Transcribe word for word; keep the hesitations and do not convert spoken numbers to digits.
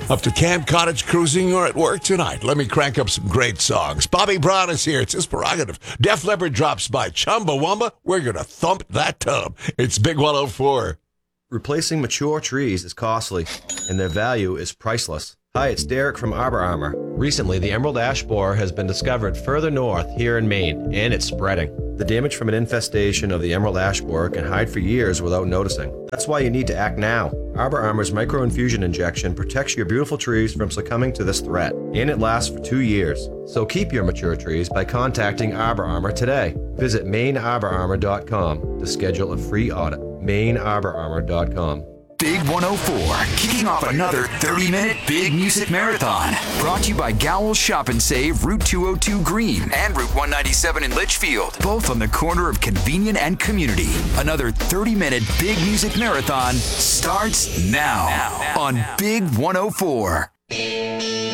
Up to Camp Cottage cruising or at work tonight? Let me crank up some great songs. Bobby Brown is here. It's his prerogative. Def Leppard drops by. Chumbawamba. We're going to thump that tub. It's Big one oh four. Replacing mature trees is costly, and their value is priceless. Hi, it's Derek from Arbor Armor. Recently, the emerald ash borer has been discovered further north here in Maine, and it's spreading. The damage from an infestation of the emerald ash borer can hide for years without noticing. That's why you need to act now. Arbor Armor's micro-infusion injection protects your beautiful trees from succumbing to this threat, and it lasts for two years. So keep your mature trees by contacting Arbor Armor today. Visit Maine Arbor Armor dot com to schedule a free audit. Maine Arbor Armor dot com. Big one oh four, kicking off another thirty-minute Big Music Marathon. Brought to you by Gowell's Shop and Save, Route two oh two Green and Route one ninety-seven in Litchfield. Both on the corner of convenient and community. Another thirty-minute Big Music Marathon starts now, now, now on now. Big one oh four.